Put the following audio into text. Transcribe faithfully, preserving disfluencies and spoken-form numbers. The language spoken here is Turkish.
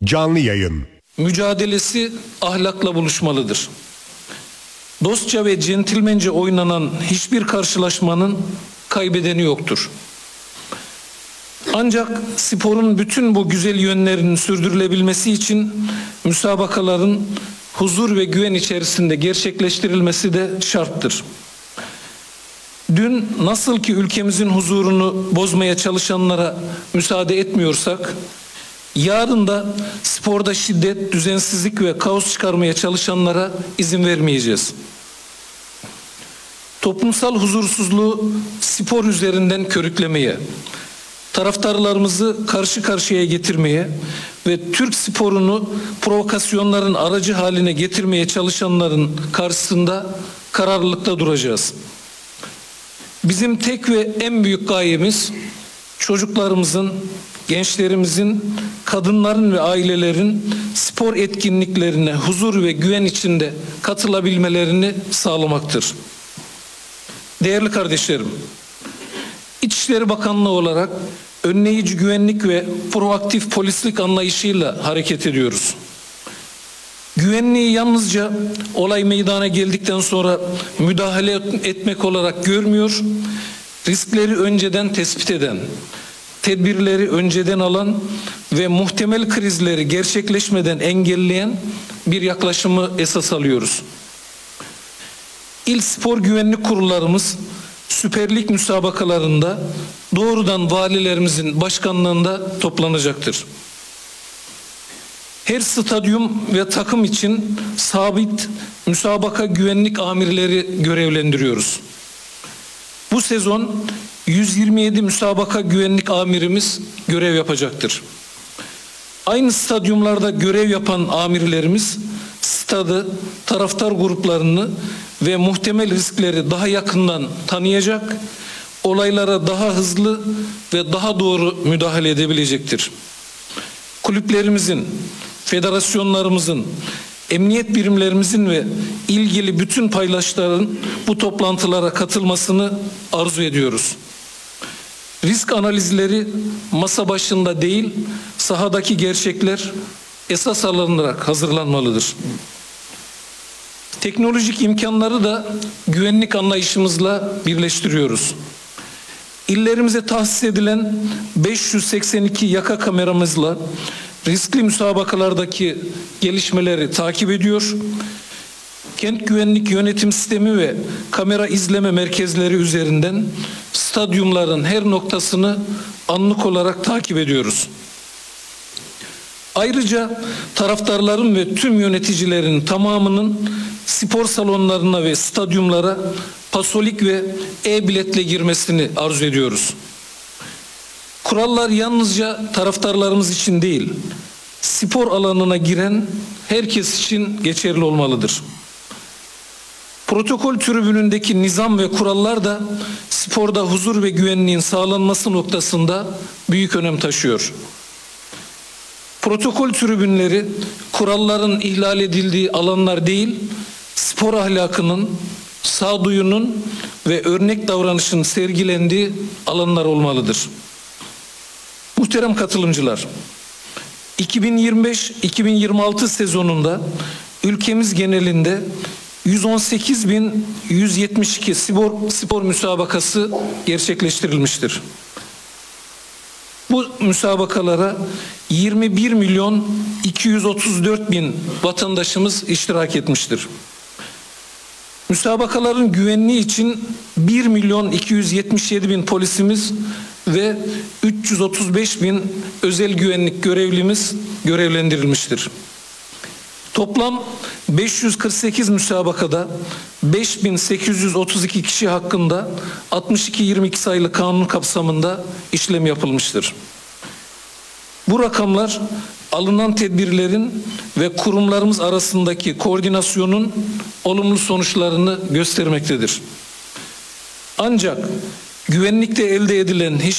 Canlı yayın. Mücadelesi ahlakla buluşmalıdır. Dostça ve centilmence oynanan hiçbir karşılaşmanın kaybedeni yoktur. Ancak sporun bütün bu güzel yönlerinin sürdürülebilmesi için müsabakaların huzur ve güven içerisinde gerçekleştirilmesi de şarttır. Dün nasıl ki ülkemizin huzurunu bozmaya çalışanlara müsaade etmiyorsak, yarın da sporda şiddet, düzensizlik ve kaos çıkarmaya çalışanlara izin vermeyeceğiz. Toplumsal huzursuzluğu spor üzerinden körüklemeye, taraftarlarımızı karşı karşıya getirmeye ve Türk sporunu provokasyonların aracı haline getirmeye çalışanların karşısında kararlılıkla duracağız. Bizim tek ve en büyük gayemiz çocuklarımızın, gençlerimizin, kadınların ve ailelerin spor etkinliklerine huzur ve güven içinde katılabilmelerini sağlamaktır. Değerli kardeşlerim, İçişleri Bakanlığı olarak önleyici güvenlik ve proaktif polislik anlayışıyla hareket ediyoruz. Güvenliği yalnızca olay meydana geldikten sonra müdahale etmek olarak görmüyor, riskleri önceden tespit eden, tedbirleri önceden alan ve muhtemel krizleri gerçekleşmeden engelleyen bir yaklaşımı esas alıyoruz. İl spor güvenlik kurullarımız Süper Lig müsabakalarında doğrudan valilerimizin başkanlığında toplanacaktır. Her stadyum ve takım için sabit müsabaka güvenlik amirleri görevlendiriyoruz. Bu sezon yüz yirmi yedi müsabaka güvenlik amirimiz görev yapacaktır. Aynı stadyumlarda görev yapan amirlerimiz stadı, taraftar gruplarını ve muhtemel riskleri daha yakından tanıyacak, olaylara daha hızlı ve daha doğru müdahale edebilecektir. Kulüplerimizin, federasyonlarımızın, emniyet birimlerimizin ve ilgili bütün paydaşların bu toplantılara katılmasını arzu ediyoruz. Risk analizleri masa başında değil, sahadaki gerçekler esas alınarak hazırlanmalıdır. Teknolojik imkanları da güvenlik anlayışımızla birleştiriyoruz. İllerimize tahsis edilen beş yüz seksen iki yaka kameramızla riskli müsabakalardaki gelişmeleri takip ediyor, kent güvenlik yönetim sistemi ve kamera izleme merkezleri üzerinden stadyumların her noktasını anlık olarak takip ediyoruz. Ayrıca taraftarların ve tüm yöneticilerin tamamının spor salonlarına ve stadyumlara pasolik ve e-biletle girmesini arzu ediyoruz. Kurallar yalnızca taraftarlarımız için değil, spor alanına giren herkes için geçerli olmalıdır. Protokol tribünündeki nizam ve kurallar da sporda huzur ve güvenliğin sağlanması noktasında büyük önem taşıyor. Protokol tribünleri kuralların ihlal edildiği alanlar değil, spor ahlakının, sağduyunun ve örnek davranışın sergilendiği alanlar olmalıdır. Muhterem katılımcılar, iki bin yirmi beş iki bin yirmi altı sezonunda ülkemiz genelinde yüz on sekiz bin yüz yetmiş iki spor, spor müsabakası gerçekleştirilmiştir. Bu müsabakalara yirmi bir milyon iki yüz otuz dört bin vatandaşımız iştirak etmiştir. Müsabakaların güvenliği için bir milyon iki yüz yetmiş yedi bin polisimiz ve üç yüz otuz beş bin özel güvenlik görevlimiz görevlendirilmiştir. Toplam beş yüz kırk sekiz müsabakada beş bin sekiz yüz otuz iki kişi hakkında altmış iki yirmi iki sayılı kanun kapsamında işlem yapılmıştır. Bu rakamlar alınan tedbirlerin ve kurumlarımız arasındaki koordinasyonun olumlu sonuçlarını göstermektedir. Ancak güvenlikte elde edilen hiç